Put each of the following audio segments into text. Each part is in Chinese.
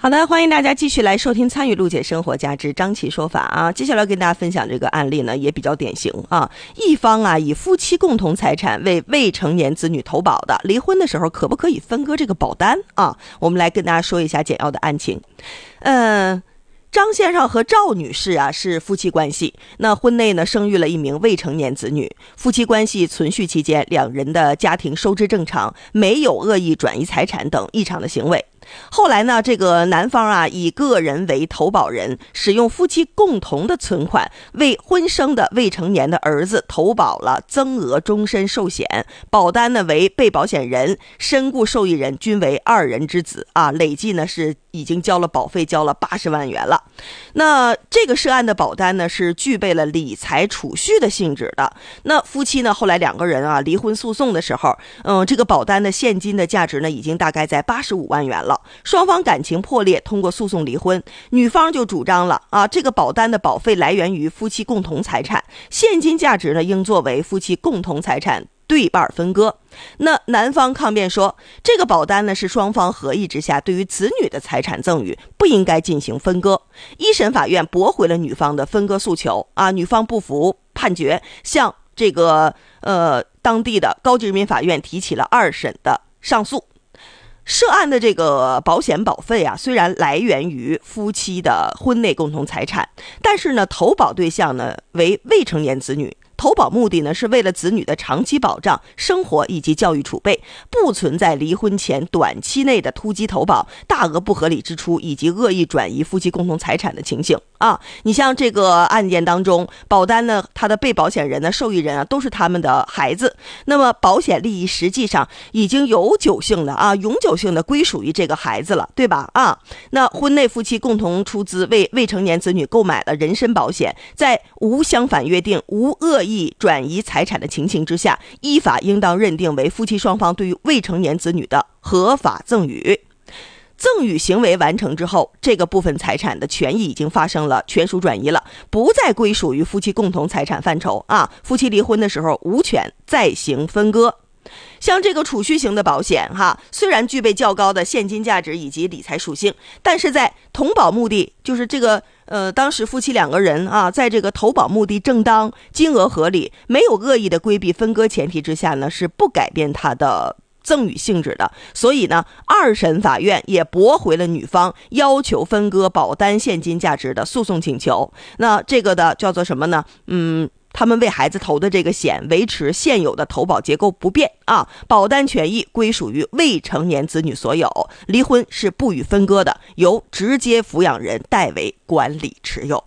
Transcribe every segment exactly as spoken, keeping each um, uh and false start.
好的，欢迎大家继续来收听参与陆姐生活家之张琪说法啊。接下来跟大家分享这个案例呢，也比较典型啊。一方啊以夫妻共同财产为未成年子女投保的，离婚的时候可不可以分割这个保单啊？我们来跟大家说一下简要的案情。嗯、呃。张先生和赵女士啊是夫妻关系，那婚内呢生育了一名未成年子女，夫妻关系存续期间，两人的家庭收支正常，没有恶意转移财产等异常的行为。后来呢，这个男方啊以个人为投保人，使用夫妻共同的存款为婚生的未成年的儿子投保了增额终身寿险，保单呢为被保险人、身故受益人均为二人之子啊，累计呢是已经交了保费，交了八十万元了。那这个涉案的保单呢是具备了理财储蓄的性质的。那夫妻呢后来两个人啊离婚诉讼的时候，嗯，这个保单的现金的价值呢已经大概在八十五万元了。双方感情破裂，通过诉讼离婚，女方就主张了啊，这个保单的保费来源于夫妻共同财产，现金价值呢应作为夫妻共同财产对半分割。那男方抗辩说，这个保单呢是双方合意之下对于子女的财产赠与，不应该进行分割。一审法院驳回了女方的分割诉求啊，女方不服判决，向这个呃当地的高级人民法院提起了二审的上诉。涉案的这个保险保费啊，虽然来源于夫妻的婚内共同财产，但是呢，投保对象呢为未成年子女。投保目的呢是为了子女的长期保障、生活以及教育储备，不存在离婚前短期内的突击投保、大额不合理支出以及恶意转移夫妻共同财产的情形啊。你像这个案件当中，保单呢，它的被保险人呢、受益人啊都是他们的孩子，那么保险利益实际上已经永久性的啊、永久性的归属于这个孩子了，对吧？啊，那婚内夫妻共同出资为未成年子女购买了人身保险，在无相反约定、无恶意意转移财产的情形之下，依法应当认定为夫妻双方对于未成年子女的合法赠与。赠与行为完成之后，这个部分财产的权益已经发生了权属转移了，不再归属于夫妻共同财产范畴啊。夫妻离婚的时候无权再行分割。像这个储蓄型的保险哈，虽然具备较高的现金价值以及理财属性，但是在同保目的，就是这个呃，当时夫妻两个人啊，在这个投保目的正当、金额合理、没有恶意的规避分割前提之下呢，是不改变它的赠与性质的。所以呢，二审法院也驳回了女方要求分割保单现金价值的诉讼请求。那这个的叫做什么呢？嗯。他们为孩子投的这个险维持现有的投保结构不变啊，保单权益归属于未成年子女所有，离婚是不予分割的，由直接抚养人代为管理持有。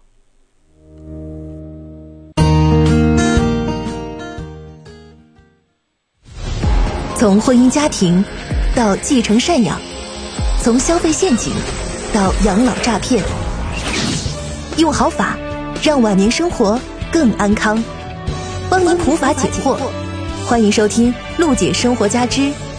从婚姻家庭到继承赡养，从消费陷阱到养老诈骗，用好法让晚年生活更安康，帮您普法解惑。欢迎收听陆姐生活家之